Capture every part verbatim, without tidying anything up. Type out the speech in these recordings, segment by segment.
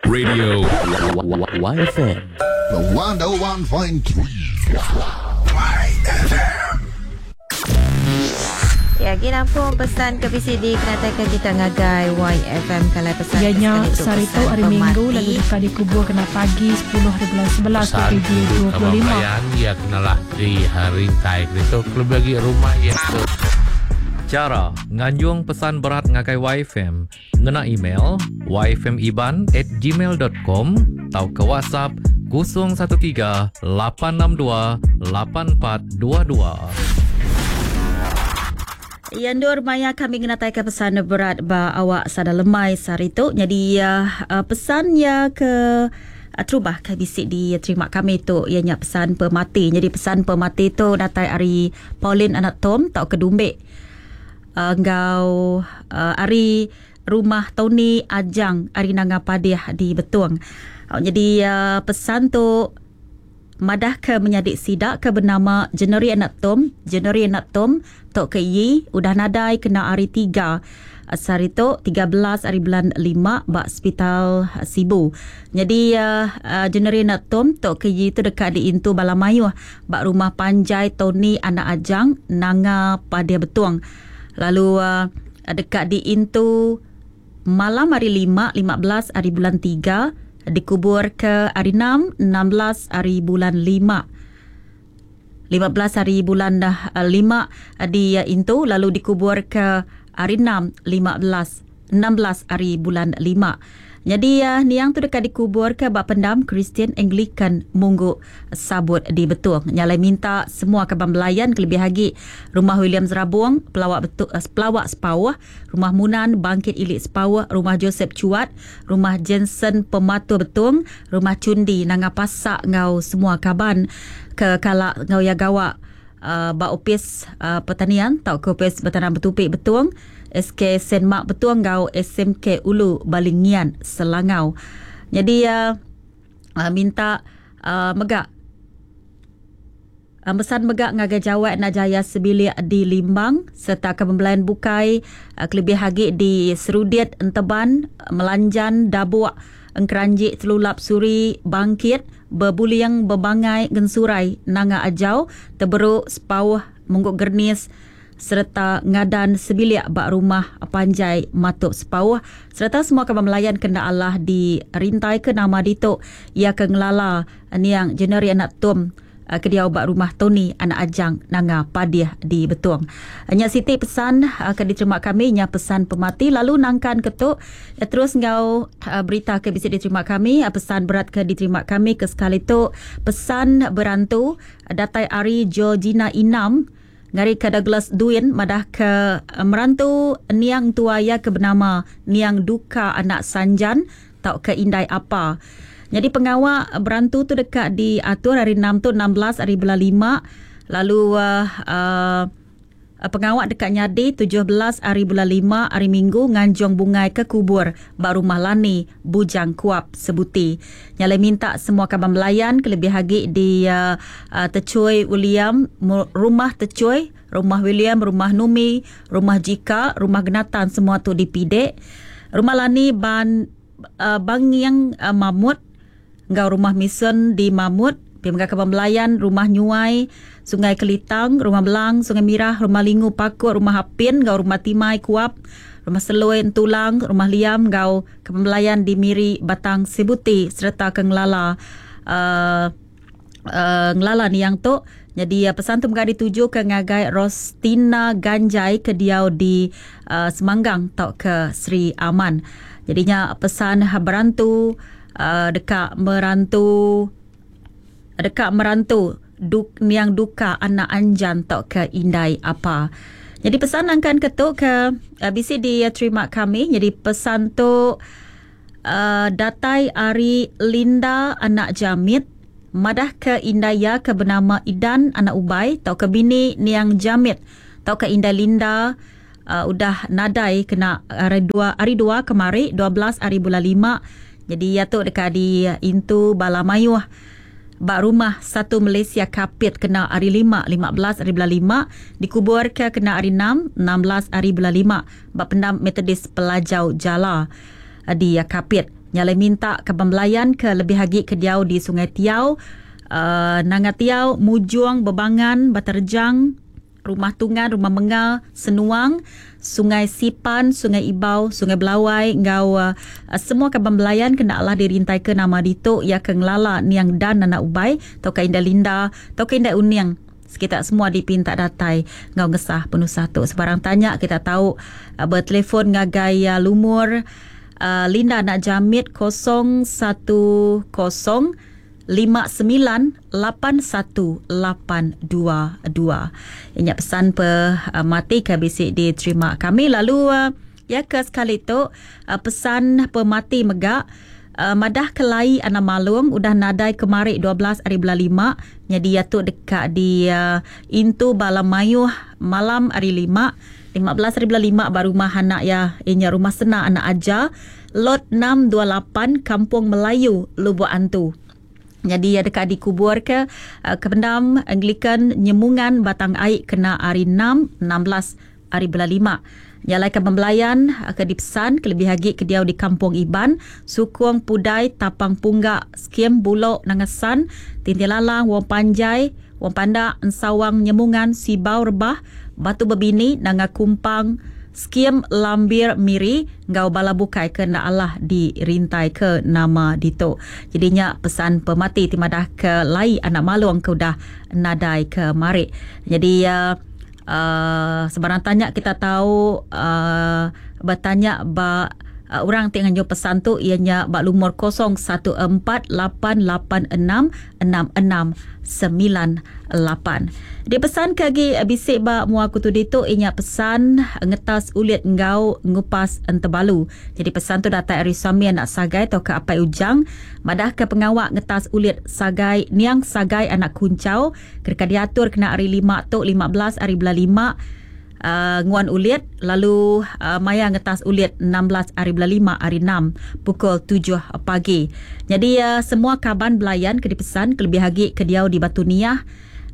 Radio Y F M one oh one point three Y F M. Ya, kita pun pesan ke P C D kenatakan kita ngagai Y F M kalau pesan. Ianya sehari tu hari Minggu lalu dekat dikubur kena pagi sepuluh hari bulan sebelas tujuh dua puluh lima. Pesan ya kenalah di hari taik itu kalau bagi rumah ya tu. Cara nganjung pesan berat ngagai Y F M ngena email y f m iban at gmail dot com atau ke WhatsApp kosong satu tiga lapan enam dua lapan empat dua dua. Yandur maya kami ngenataikan pesan berat ba awak sada lemai sari tu. Jadi uh, uh, pesan ya ke uh, terubah ke bisik di terima kami tu ianya pesan pemati. Jadi pesan pemati tu datai ari Pauline anak Tom tau kedumbek. Uh, ngau uh, ari rumah Tony Ajang ari nanga padiah di Betuang. Uh, jadi uh, pesan tu madah ke menyadik sidak ke bernama Jeneri Anak Tom. Jeneri Anak Tom Tok ke Yi udah nadai kena hari tiga asar itu tiga belas hari bulan lima bak hospital Sibu. Jadi uh, uh, Jeneri Anak Tom Tok ke Yi itu dekat di Intu Balamayu bak rumah Panjai Tony Anak Ajang Nanga Padia Betuang. Lalu uh, dekat di Intu malam hari lima lima belas hari bulan tiga dikubur ke hari enam enam belas hari bulan lima lima belas hari bulan dah lima di Intu, lalu dikubur ke hari enam lima belas enam belas hari bulan lima. Jadi uh, ni yang tu dekat dikubur ke bak pendam Kristian Anglican Munggu Sabut di Betuang. Nyalai minta semua kaban belayan kelebih hagi rumah William Zerabuang, pelawak betu, uh, pelawak Sepawah, rumah Munan Bangkit Ilik Sepawah, rumah Joseph Cuat, rumah Jensen Pematu Betuang, rumah Cundi Nanga Pasak ngau semua kaban ke kalak ngau ya gawak uh, bak opis uh, pertanian tau ke opis bertanam betupik Betuang. S K Sen Mak Betuang ngau S M K Ulu Balingian Selangau. Jadi uh, uh, minta uh, megak uh, pesan megak ngagai jawat nak jaya sebilik di Limbang serta kepembelayan bukai uh, kelebih hagi di Serudiat Enteban Melanjan Dabuak Engkeranjik Telulap Suri Bangkit Berbuliang Bebangai Gensurai Nanga Ajau Teberuk Sepawah Mungguk Gernis serta ngadan sebilik bak rumah Panjai Matuk Sepawah serta semua kawan melayan kena Allah di rintai ke nama ditok ia ke ngelala niang Jeneri Anak Tom ke dia bak rumah Tony Anak Ajang Nanga Padiah di Betuang. Nya Siti pesan ke diterima kami nya pesan pemati lalu nangkan ketuk terus ngau berita ke bisa diterima kami pesan berat ke diterima kami ke sekali tu pesan berantu datai Ari Georgina Inam ngari ke Douglas Duin madah ke merantu niang tuaya ke bernama Niang Duka Anak Sanjan tau ke Indai Apa. Jadi pengawal berantu tu dekat di atur hari enam tu enam belas hari bulan lima. Lalu uh, uh, pengawal dekat Nyadi tujuh belas hari bulan lima hari Minggu nganjong bungai ke kubur bak rumah Lani Bujang Kuap Sebuti. Nyalai minta semua kaban belayan kelebih hagi di uh, uh, Tecuy William, rumah Tecuy, rumah William, rumah Numi, rumah Jika, rumah Genatan semua tu dipidek. Rumah Lani ban uh, Bangiang uh, Mamut ngau rumah Misen di Mamut, pemegah kaban belayan rumah Nyuai, Sungai Kelitang, rumah Belang, Sungai Mirah, rumah Lingu Pakut, rumah Hapin, ngau rumah Timai Kuap, rumah Seloi Tulang, rumah Liam, ngau kaban belayan di Miri Batang Sebuti serta ke Ngelala uh, uh, Ngelala ni yang tu. Jadi uh, pesan tu menggadi tuju ke ngagai Rostina Ganjai ke diau di uh, Semanggang tau ke Sri Aman. Jadinya pesan berantu Uh, dekat merantu dekat merantu duk niang duka anak anjan tok ke Indai Apa. Jadi pesan angkan ketuk ke uh, bisi di uh, terima kami. Jadi pesan tu uh, datai Ari Linda anak Jamit madah ke Indaya ke bernama Idan anak Ubay tau ke bini niang Jamit tau ke Indai Linda uh, udah nadai kena hari dua hari dua kemari dua belas hari bulan lima. Jadi ya tu dekat di Intu Balamayu bak rumah satu Malaysia Kapit kena hari lima lima belas hari bulan lima dikubur ke kena hari enam enam belas hari bulan lima bak pendam Metodis Pelajau Jala di Kapit. Nyalai minta ke pembelayan ke lebih hagi ke diau di Sungai Tiau, uh, Nangatiau, Mujuang, Bebangan, Baterjang, Rumah Tungan, Rumah Mengal, Senuang, Sungai Sipan, Sungai Ibau, Sungai Belawai, ngau uh, semua ke pembelayan kena lah dirintai ke nama dito ya ke ngelala niang dan anak ubai, tau ke Indah Linda, tau ke Indah Uniang. Kita semua dipinta datai ngau ngesah penuh satu. Sebarang tanya kita tahu uh, bertelefon ngagai uh, lumur uh, Linda nak jamit kosong satu kosong lima sembilan lapan satu lapan dua dua. Ingat pesan pe uh, mati ke bisik diterima kami. Lalu uh, ya ke sekali tu uh, pesan pe mati megak Uh, madah kelai anak malung udah nadai kemarik dua belas hari bulan lima. Jadi ya tu dekat di uh, Intu Balamayuh malam hari lima lima belas hari bulan lima baru rumah anak ya inya rumah sena anak aja lot enam dua lapan Kampung Melayu Lubuk Antu. Jadi ya dekat dikubur ke uh, Kependam Anglikan Nyemungan Batang Aik kena hari enam enam belas hari bulan lima. Nyalai ke pembelayan ke dipesan ke lebih hagi ke diau di Kampung Iban, Sukuang Pudai, Tapang Punggak, Skiem Bulok Nangasan, Tintilalang, Wong Panjai, Wong Panda, Ensawang Nyemungan, Sibau Rebah, Batu Bebini, Nanga Kumpang, Skiem Lambir Miri, ngau bala bukai ke na Allah dirintai ke nama dito. Jadinya pesan pemati timadah ke lai anak maluang ke udah nadai ke mari. Jadi uh, Uh, sebarang tanya kita tahu uh, bertanya ba uh, orang tengah jo pesan tu ianya bak lumur kosong satu empat lapan lapan enam enam enam sembilan lapan. Dia pesan kagi bisik ba muaku tu dito inya pesan ngetas ulit ngau ngupas entebalu. Jadi pesan tu datai ari suami anak sagai atau ke apai ujang madah ke pengawak ngetas ulit sagai niang sagai anak kuncau kerka diatur kena hari lima tu lima belas hari bulan lima uh, nguan ulit lalu uh, maya ngetas ulit enam belas hari bulan lima hari enam pukul tujuh pagi. Jadi uh, semua kaban belayan ke dipesan ke lebih hagi ke diau di Batu Niah,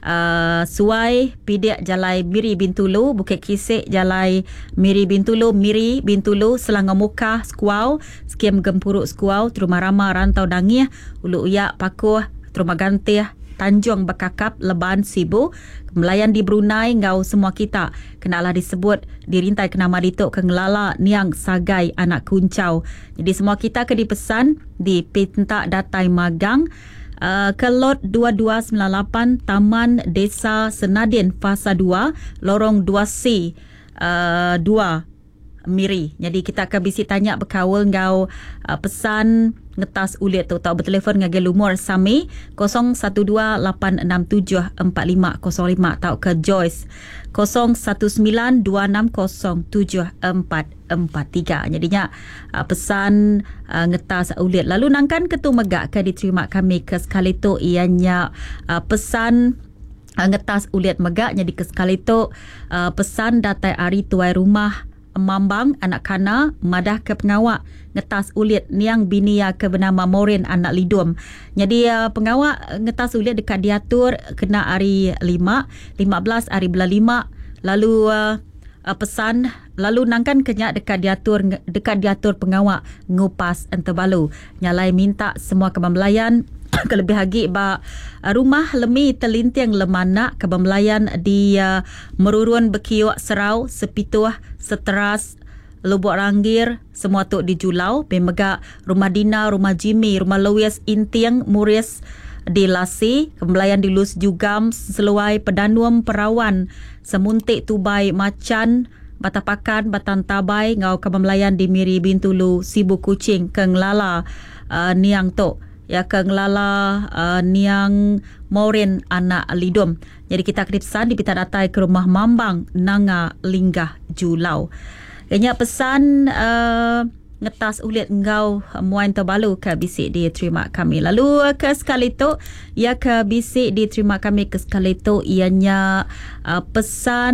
Uh, Suai Pidik Jalai Miri Bintulu, Bukit Kisik Jalai Miri Bintulu, Miri Bintulu, Selangor Mukah Skuau, Skim Gempuruk Skuau, Terumah Rama Rantau Dangih, Ulu Uyak Pakuh, Terumah Gantih Tanjung Bekakap, Leban Sibu, Melayan di Brunei, ngau semua kita kenalah disebut dirintai ke nama dituk ke ngelala niang sagai anak kuncau. Jadi semua kita ke dipesan di pinta datai magang Uh, ke lot dua dua sembilan lapan Taman Desa Senadin Fasa dua Lorong dua C uh, dua Miri. Jadi kita akan bisi tanya berkawal ngau uh, pesan ngetas ulit tu tau bertelefon ngagel lumur Sami kosong satu dua lapan enam tujuh empat lima kosong lima tau ke Joyce kosong satu sembilan dua enam kosong tujuh empat empat tiga. Jadinya uh, pesan uh, ngetas ulit. Lalu nangkan ketu megak ke diterima kami ke sekali tu ianya uh, pesan uh, ngetas ulit megak. Jadi ke sekali tu uh, pesan datai ari tuai rumah Mambang anak kana madah ke pengawak ngetas ulit niang binia ke bernama Morin anak Lidum. Jadi uh, pengawak ngetas ulit dekat diatur kena hari lima lima belas hari bulan lima. Lalu uh, uh, pesan lalu nangkan kenyak dekat diatur dekat diatur pengawak ngupas entebalu. Nyalai minta semua kebambelayan kelebih hagi ba rumah lemi terlinting lemana kebambelayan di uh, Merurun Bekiok Serau Sepituah Seteras Lubuk Ranggir semua tu di Julau Bemega rumah Dina rumah Jimmy rumah Lewis Intiang Muris di Lasi kebambelayan di Lus Jugam Seluai Pedanuam Perawan Semuntik Tubai Macan Batapakan Batan Tabai ngau kebambelayan di Miri Bintulu Sibu Kucing Kenglala uh, Niang tu ya kenglala uh, niang Morin anak Lidum. Jadi kita kedipsan di pita datai ke rumah Mambang Nanga Linggah Julau. Kenya pesan uh, ngetas ulit ngau muain terbalu ke bisik diterima kami. Lalu ke sekali tu ya ke bisik diterima kami ke sekali tu ianya uh, pesan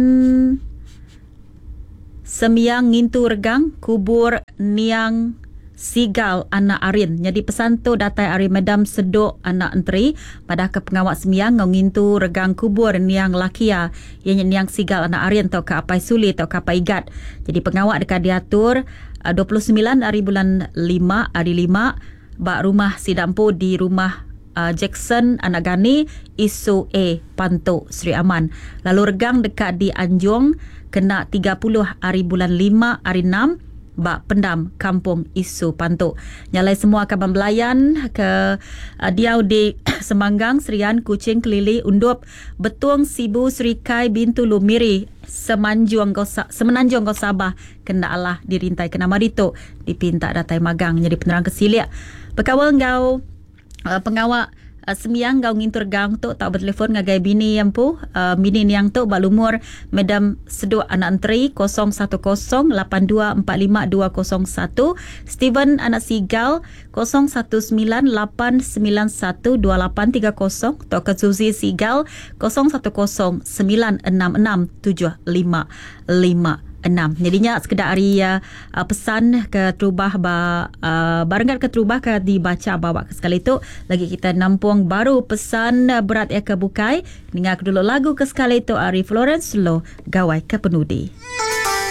Semiang Ngintu Regang kubur niang Sigal anak Arin. Jadi pesan tu datai Ari Medam Sedok anak Enteri pada ke pengawak Semiang ngintu regang kubur niang Lakia ianya niang Sigal anak Arin tau ke apai suli tau ke apai igat. Jadi pengawak dekat diatur uh, dua puluh sembilan hari bulan lima, hari lima, bak rumah Sidampo di rumah uh, Jackson Anak Gani, Isu A, Pantok, Seri Aman. Lalu regang dekat di Anjung, kena tiga puluh hari bulan lima, hari enam, bak Pendam, Kampung Isu Pantok. Nyalai semua akan membelayan ke uh, Diau di Semanggang, Serian, Kuching, Kelili, Undup, Betung, Sibu, Serikai, Bintu, Lumiri, Semenanjung kau Semenanjung kau Sabah, kena Allah dirintai kena marito, dipinta datai magang jadi penerang kesilia. Bekawal ngau uh, pengawak Uh, semiang gau ngintur gang tu tak bertelefon ngagai bini yang pu uh, bini yang tu balumur Madam Seduk anak antri kosong satu kosong lapan dua empat lima dua kosong satu, Steven anak Sigal kosong satu sembilan lapan sembilan satu dua lapan tiga kosong, Tok Suzy Sigal kosong satu kosong sembilan enam enam tujuh lima lima enam. Jadinya sekedar hari uh, pesan ke terubah ba, uh, barengat ke terubah ke dibaca bawa ke sekali tu. Lagi kita nampung baru pesan uh, berat ya ke bukai. Dengar dulu lagu ke sekali tu Ari Florence Lo Gawai ke Penudi.